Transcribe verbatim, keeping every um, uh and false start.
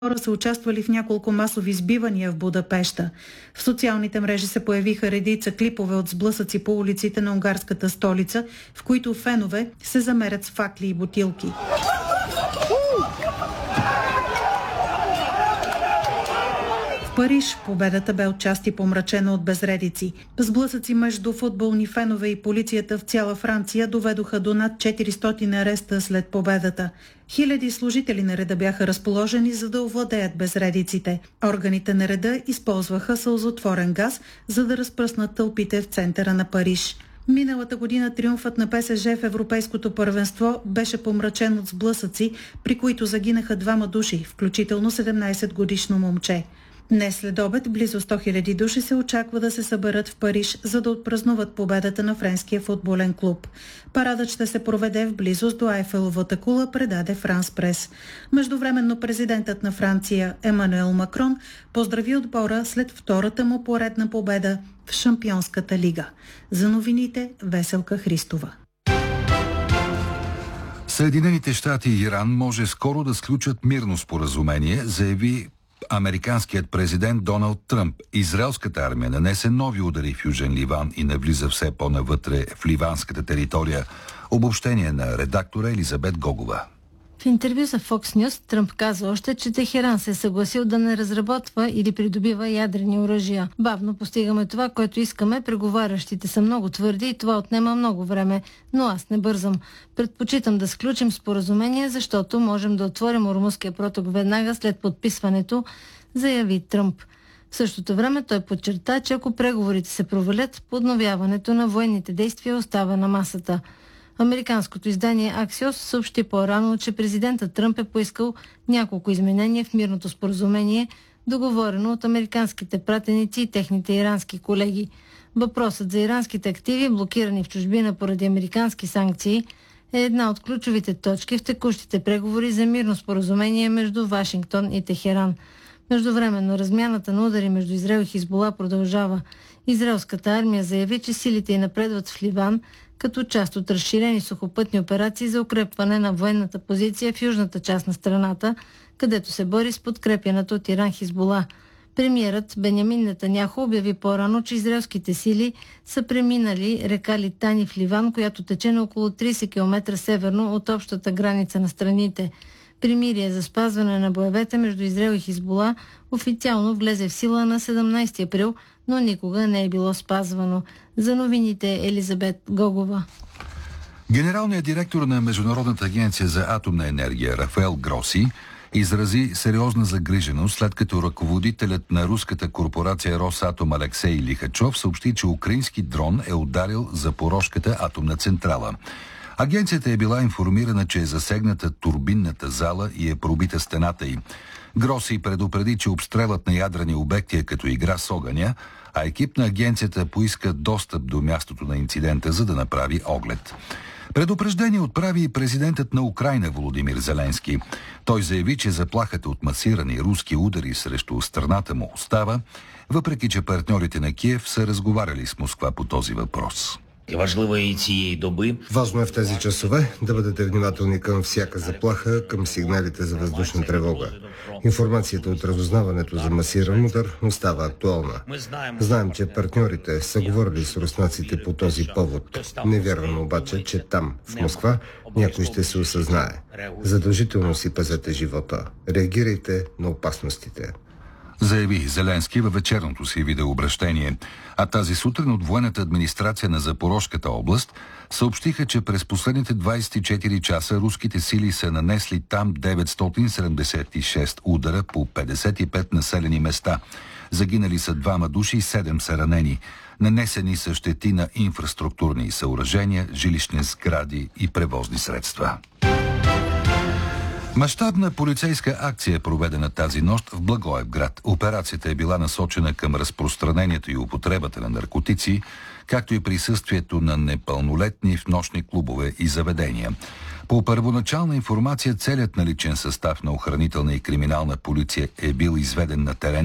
хора са участвали в няколко масови сбивания в Будапеща. В социалните мрежи се появиха редица клипове от сблъсъци по улиците на унгарската столица, в които фенове се замерят с факли и бутилки. В Париж победата бе отчасти помрачена от безредици. Сблъсъци между футболни фенове и полицията в цяла Франция доведоха до над четиристотин ареста след победата. Хиляди служители на реда бяха разположени, за да овладеят безредиците. Органите на реда използваха сълзотворен газ, за да разпръснат тълпите в центъра на Париж. Миналата година триумфът на ПСЖ в Европейското първенство беше помрачен от сблъсъци, при които загинаха двама души, включително седемнайсетгодишно момче. Днес след обед близо сто хиляди души се очаква да се съберат в Париж, за да отпразнуват победата на френския футболен клуб. Парадът ще се проведе в близост до Айфеловата кула, предаде Франс Прес. Междувременно президентът на Франция Емануел Макрон поздрави отбора след втората му поредна победа в Шампионската лига. За новините Веселка Христова. Съединените щати и Иран може скоро да сключат мирно споразумение, заяви американският президент Доналд Тръмп. Израелската армия нанесе нови удари в Южен Ливан и навлиза все по-навътре в ливанската територия. Обобщение на редактора Елизабет Гогова. В интервю за Fox News Тръмп каза още, че Техеран се е съгласил да не разработва или придобива ядрени оръжия. Бавно постигаме това, което искаме, преговарящите са много твърди и това отнема много време, но аз не бързам. Предпочитам да сключим споразумение, защото можем да отворим Ормузския проток веднага след подписването, заяви Тръмп. В същото време той подчерта, че ако преговорите се провалят, подновяването на военните действия остава на масата. Американското издание Axios съобщи по-рано, че президентът Тръмп е поискал няколко изменения в мирното споразумение, договорено от американските пратеници и техните ирански колеги. Въпросът за иранските активи, блокирани в чужбина поради американски санкции, е една от ключовите точки в текущите преговори за мирно споразумение между Вашингтон и Техеран. Междувременно размяната на удари между Израел и Хизбула продължава. Израелската армия заяви, че силите й напредват в Ливан, като част от разширени сухопътни операции за укрепване на военната позиция в южната част на страната, където се бори с подкрепяната от Иран Хизбула. Премиерът Бенямин Нетаняху обяви по-рано, че израелските сили са преминали река Литани в Ливан, която тече на около трийсет километра северно от общата граница на страните. Примирие за спазване на боевете между Израел и Хизбула официално влезе в сила на седемнайсети април, но никога не е било спазвано. За новините Елизабет Гогова. Генералният директор на Международната агенция за атомна енергия Рафаел Гроси изрази сериозна загриженост, след като ръководителят на руската корпорация Росатом Алексей Лихачов съобщи, че украински дрон е ударил Запорожката атомна централа. Агенцията е била информирана, че е засегната турбинната зала и е пробита стената й. Гроси предупреди, че обстрелът на ядрени обекти е като игра с огъня, а екип на агенцията поиска достъп до мястото на инцидента, за да направи оглед. Предупреждение отправи и президентът на Украйна Володимир Зеленски. Той заяви, че заплахата от масирани руски удари срещу страната му остава, въпреки че партньорите на Киев са разговаряли с Москва по този въпрос. Важно е в тези часове да бъдете внимателни към всяка заплаха, към сигналите за въздушна тревога. Информацията от разузнаването за масиран удар остава актуална. Знаем, че партньорите са говорили с руснаците по този повод. Не вярвам обаче, че там, в Москва, някой ще се осъзнае. Задължително си пазете живота. Реагирайте на опасностите, заяви Зеленски във вечерното си видеообращение. А тази сутрин от военната администрация на Запорожката област съобщиха, че през последните двайсет и четири часа руските сили са нанесли там деветстотин седемдесет и шест удара по петдесет и пет населени места. Загинали са двама души и седем са ранени. Нанесени са щети на инфраструктурни съоръжения, жилищни сгради и превозни средства. Мащабна полицейска акция е проведена тази нощ в Благоевград. Операцията е била насочена към разпространението и употребата на наркотици, както и присъствието на непълнолетни в нощни клубове и заведения. По първоначална информация, целият наличен състав на охранителна и криминална полиция е бил изведен на терен